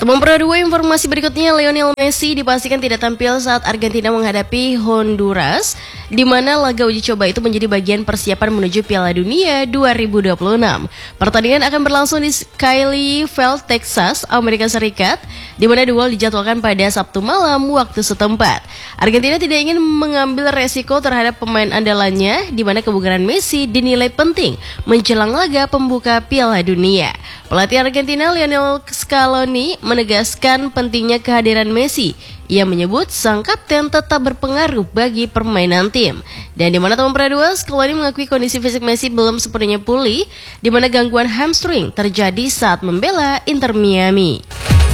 Teman Pro 2, informasi berikutnya, Lionel Messi dipastikan tidak tampil saat Argentina menghadapi Honduras, di mana laga uji coba itu menjadi bagian persiapan menuju Piala Dunia 2026. Pertandingan akan berlangsung di Skyline, Texas, Amerika Serikat, di mana duel dijadwalkan pada Sabtu malam waktu setempat. Argentina tidak ingin mengambil resiko terhadap pemain andalannya, di mana kebugaran Messi dinilai penting menjelang laga pembuka Piala Dunia. Pelatih Argentina Lionel Scaloni menegaskan pentingnya kehadiran Messi. Ia menyebut sang kapten tetap berpengaruh bagi permainan tim. Dan di mana teman Pro 2, Scaloni mengakui kondisi fisik Messi belum sepenuhnya pulih, di mana gangguan hamstring terjadi saat membela Inter Miami.